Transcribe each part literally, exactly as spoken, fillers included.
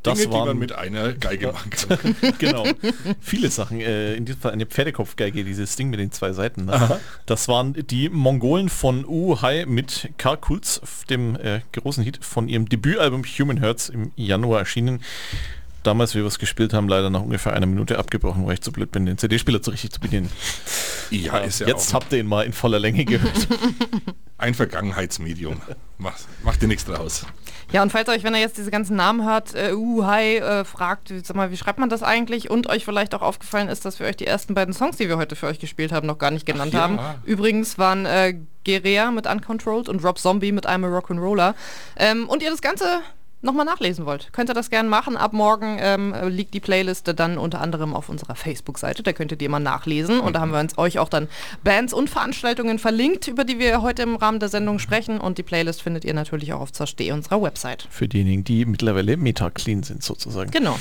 Das Dinge, waren, die man mit einer Geige machen kann. Genau. Viele Sachen. Äh, in diesem Fall eine Pferdekopfgeige, dieses Ding mit den zwei Seiten. Ne? Das waren die Mongolen von U-Hai mit Karkulz, dem äh, großen Hit von ihrem Debütalbum Human Hertz im Januar erschienen. Damals, wie wir es gespielt haben, leider nach ungefähr einer Minute abgebrochen, weil ich zu blöd bin, den C D-Spieler so richtig zu bedienen. Ja, ist ja Jetzt auch habt ihr ihn mal in voller Länge gehört. ein Vergangenheitsmedium. Macht, macht dir nichts draus. Ja, und falls euch, wenn ihr jetzt diese ganzen Namen hört, äh, uh, hi, äh, fragt, sag mal, wie schreibt man das eigentlich? Und euch vielleicht auch aufgefallen ist, dass wir euch die ersten beiden Songs, die wir heute für euch gespielt haben, noch gar nicht genannt Ach, ja. haben. Übrigens waren äh, Gerea mit Uncontrolled und Rob Zombie mit I'm a Rock'n'Roller. Ähm, und ihr das Ganze nochmal nachlesen wollt, könnt ihr das gerne machen. Ab morgen ähm, liegt die Playliste dann unter anderem auf unserer Facebook-Seite. Da könnt ihr die immer nachlesen. Und da haben wir uns euch auch dann Bands und Veranstaltungen verlinkt, über die wir heute im Rahmen der Sendung sprechen. Und die Playlist findet ihr natürlich auch auf Zersteh, unserer Website. Für diejenigen, die mittlerweile meta-clean sind, sozusagen. Genau.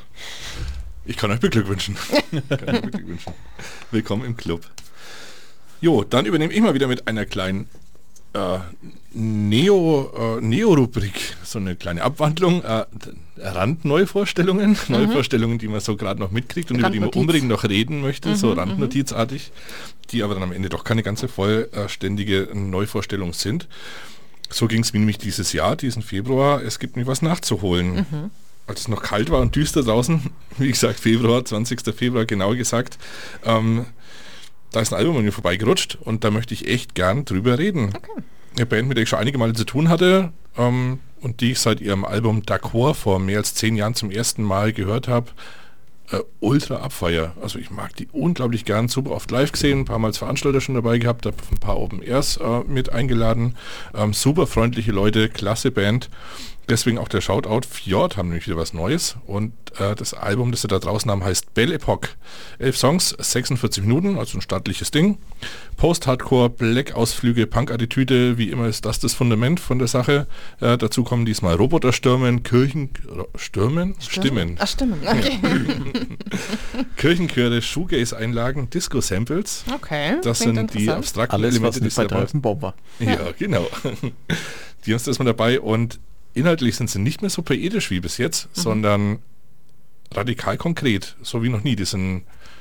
Ich kann euch beglückwünschen. Ich kann euch beglückwünschen. Willkommen im Club. Jo, dann übernehme ich mal wieder mit einer kleinen äh, Neo, äh, Neo-Rubrik, so eine kleine Abwandlung, äh, Randneuvorstellungen, mhm. Neuvorstellungen, die man so gerade noch mitkriegt und über die man unbedingt noch reden möchte, mhm, so randnotizartig, die aber dann am Ende doch keine ganze vollständige Neuvorstellung sind. So ging es mir nämlich dieses Jahr, diesen Februar, es gibt mir was nachzuholen. Mhm. Als es noch kalt war und düster draußen, wie gesagt Februar, zwanzigster Februar genauer gesagt, ähm, da ist ein Album an mir vorbeigerutscht und da möchte ich echt gern drüber reden. Okay. Eine Band, mit der ich schon einige Male zu tun hatte ähm, und die ich seit ihrem Album D'accord vor mehr als zehn Jahren zum ersten Mal gehört habe, äh, ultra abfeier. Also ich mag die unglaublich gern, super oft live gesehen, ein paar Mal als Veranstalter schon dabei gehabt, habe ein paar Open Airs äh, mit eingeladen. Ähm, super freundliche Leute, klasse Band. Deswegen auch der Shoutout. Fjord haben nämlich wieder was Neues und äh, das Album, das sie da draußen haben, heißt Belle Epoque. Elf Songs, sechsundvierzig Minuten, also ein stattliches Ding. Post-Hardcore, Black-Ausflüge, Punk-Attitüde, wie immer ist das das Fundament von der Sache. Äh, dazu kommen diesmal Roboterstürmen, Kirchen... Stürmen? Stimmen. Ach, Stimmen, okay. Kirchenchöre, Shoegaze-Einlagen, Disco-Samples. Okay, das sind die abstrakten Alles, Elemente, was nicht bei Teufel Bob war. Ja, ja, genau. Die haben das mal dabei und inhaltlich sind sie nicht mehr so poetisch wie bis jetzt, mhm. sondern radikal konkret, so wie noch nie. Das sind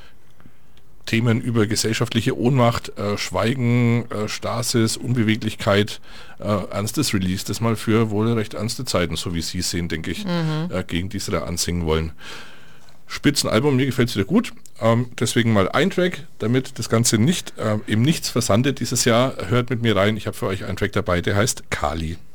Themen über gesellschaftliche Ohnmacht, äh, Schweigen, äh, Stasis, Unbeweglichkeit, äh, ernstes Release, das mal für wohl recht ernste Zeiten, so wie Sie es sehen, denke ich, mhm. äh, gegen die sie da ansingen wollen. Spitzenalbum, mir gefällt es wieder gut. Ähm, deswegen mal ein Track, damit das Ganze nicht äh, im Nichts versandet dieses Jahr. Hört mit mir rein, ich habe für euch einen Track dabei, der heißt Kali.